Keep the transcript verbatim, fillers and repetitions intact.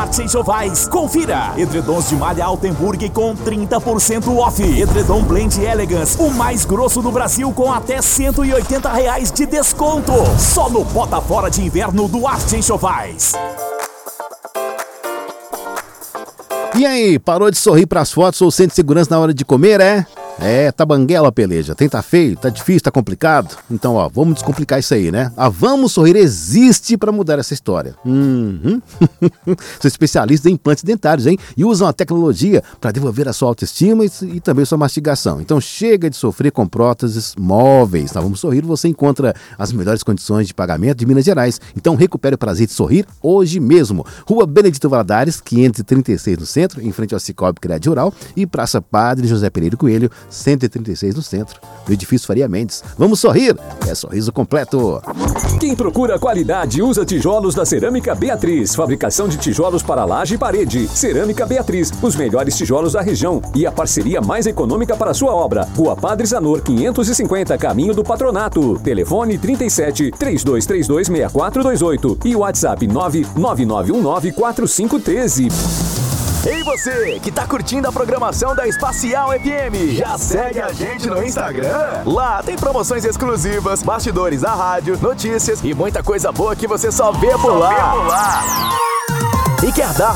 Arte Enxovais. Confira! Edredons de malha Altenburg com trinta por cento off. Edredom Blend Elegance, o mais grosso do Brasil, com até cento e oitenta reais de desconto. Só no Bota Fora de Inverno do Arte Enxovais. E aí, parou de sorrir pras fotos ou sente segurança na hora de comer, é? É, tá banguela, peleja. Tem, tá feio, tá difícil, tá complicado. Então, ó, vamos descomplicar isso aí, né? A Vamos Sorrir existe pra mudar essa história. Uhum. São especialistas em implantes dentários, hein? E usam a tecnologia pra devolver a sua autoestima e, e também sua mastigação. Então, chega de sofrer com próteses móveis. Na Vamos Sorrir você encontra as melhores condições de pagamento de Minas Gerais. Então, recupere o prazer de sorrir hoje mesmo. Rua Benedito Valadares, quinhentos e trinta e seis no centro, em frente ao Cicobi Crédito Rural, e Praça Padre José Pereira Coelho, cento e trinta e seis no centro, no edifício Faria Mendes. Vamos sorrir! É sorriso completo! Quem procura qualidade usa tijolos da Cerâmica Beatriz. Fabricação de tijolos para laje e parede. Cerâmica Beatriz, os melhores tijolos da região e a parceria mais econômica para a sua obra. Rua Padre Zanor, quinhentos e cinquenta, Caminho do Patronato. Telefone trinta e sete, três dois três dois, seis quatro dois oito e WhatsApp nove nove nove um nove quatro cinco um três. Ei você, que tá curtindo a programação da Espacial F M, já segue a gente no Instagram? Lá tem promoções exclusivas, bastidores da rádio, notícias e muita coisa boa que você só vê por lá. E quer dar